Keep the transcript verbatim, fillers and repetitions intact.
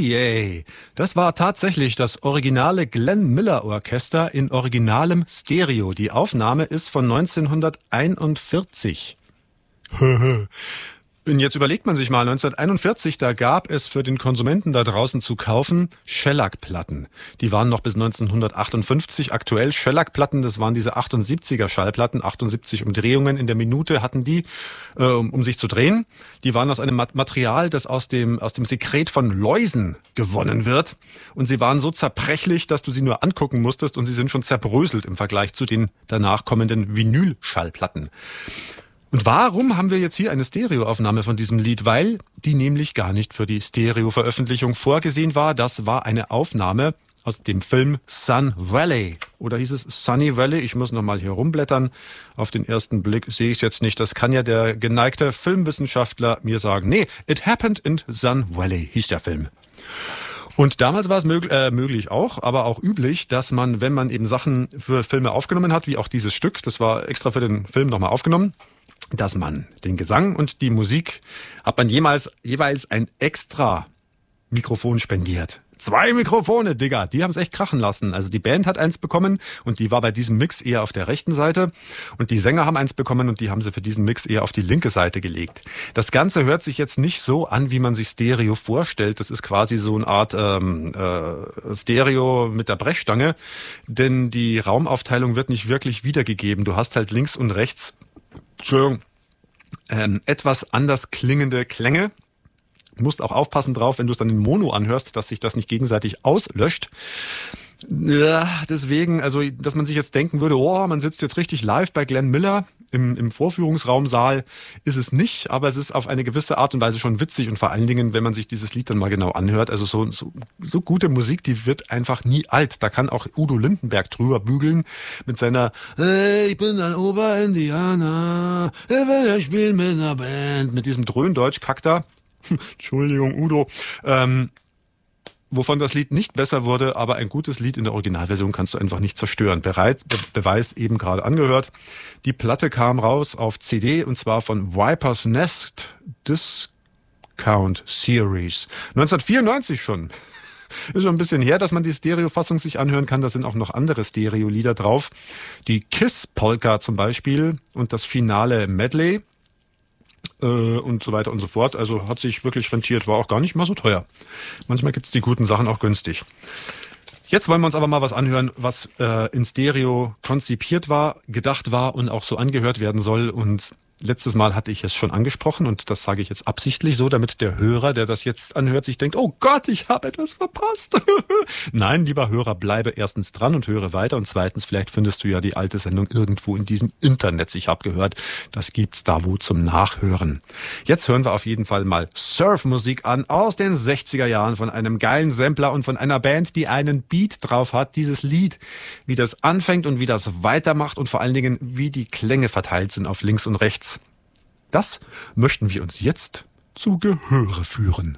Oje, das war tatsächlich das originale Glenn Miller Orchester in originalem Stereo. Die Aufnahme ist von neunzehnhunderteinundvierzig. Und jetzt überlegt man sich mal, neunzehnhunderteinundvierzig, da gab es für den Konsumenten da draußen zu kaufen Shellac-Platten. Die waren noch bis neunzehnhundertachtundfünfzig aktuell. Shellac-Platten, das waren diese achtundsiebziger Schallplatten, achtundsiebzig Umdrehungen in der Minute hatten die, äh, um, um sich zu drehen. Die waren aus einem Material, das aus dem, aus dem Sekret von Läusen gewonnen wird. Und sie waren so zerbrechlich, dass du sie nur angucken musstest und sie sind schon zerbröselt im Vergleich zu den danach kommenden Vinyl-Schallplatten. Und warum haben wir jetzt hier eine Stereoaufnahme von diesem Lied? Weil die nämlich gar nicht für die Stereo-Veröffentlichung vorgesehen war. Das war eine Aufnahme aus dem Film Sun Valley. Oder hieß es Sunny Valley? Ich muss nochmal hier rumblättern. Auf den ersten Blick sehe ich es jetzt nicht. Das kann ja der geneigte Filmwissenschaftler mir sagen. Nee, It Happened in Sun Valley hieß der Film. Und damals war es mög- äh, möglich auch, aber auch üblich, dass man, wenn man eben Sachen für Filme aufgenommen hat, wie auch dieses Stück, das war extra für den Film nochmal aufgenommen, dass man den Gesang und die Musik, hat man jemals, jeweils ein extra Mikrofon spendiert. Zwei Mikrofone, Digga, die haben es echt krachen lassen. Also die Band hat eins bekommen und die war bei diesem Mix eher auf der rechten Seite. Und die Sänger haben eins bekommen und die haben sie für diesen Mix eher auf die linke Seite gelegt. Das Ganze hört sich jetzt nicht so an, wie man sich Stereo vorstellt. Das ist quasi so eine Art ähm, äh, Stereo mit der Brechstange. Denn die Raumaufteilung wird nicht wirklich wiedergegeben. Du hast halt links und rechts Entschuldigung, ähm, etwas anders klingende Klänge. Du musst auch aufpassen drauf, wenn du es dann in Mono anhörst, dass sich das nicht gegenseitig auslöscht. Ja, deswegen, also, dass man sich jetzt denken würde, oh, man sitzt jetzt richtig live bei Glenn Miller im, im Vorführungsraumsaal, ist es nicht, aber es ist auf eine gewisse Art und Weise schon witzig und vor allen Dingen, wenn man sich dieses Lied dann mal genau anhört, also so, so, so gute Musik, die wird einfach nie alt. Da kann auch Udo Lindenberg drüber bügeln mit seiner hey, ich bin ein Oberindianer, ich will ja spielen mit einer Band, mit diesem Dröhndeutsch-Kack da. Entschuldigung, Udo. Ähm, wovon das Lied nicht besser wurde, aber ein gutes Lied in der Originalversion kannst du einfach nicht zerstören. Bereit, Be- Beweis eben gerade angehört. Die Platte kam raus auf C D und zwar von Viper's Nest Discount Series. neunzehnhundertvierundneunzig schon. Ist schon ein bisschen her, dass man die Stereofassung sich anhören kann. Da sind auch noch andere Stereo-Lieder drauf. Die Kiss-Polka zum Beispiel und das finale Medley. Und so weiter und so fort. Also hat sich wirklich rentiert, war auch gar nicht mal so teuer. Manchmal gibt's die guten Sachen auch günstig. Jetzt wollen wir uns aber mal was anhören, was äh, in Stereo konzipiert war, gedacht war und auch so angehört werden soll. Und letztes Mal hatte ich es schon angesprochen und das sage ich jetzt absichtlich so, damit der Hörer, der das jetzt anhört, sich denkt, oh Gott, ich habe etwas verpasst. Nein, lieber Hörer, bleibe erstens dran und höre weiter und zweitens, vielleicht findest du ja die alte Sendung irgendwo in diesem Internet. Ich habe gehört, das gibt's da wo zum Nachhören. Jetzt hören wir auf jeden Fall mal Surfmusik an aus den sechziger Jahren von einem geilen Sampler und von einer Band, die einen Beat drauf hat. Dieses Lied, wie das anfängt und wie das weitermacht und vor allen Dingen, wie die Klänge verteilt sind auf links und rechts. Das möchten wir uns jetzt zu Gehöre führen.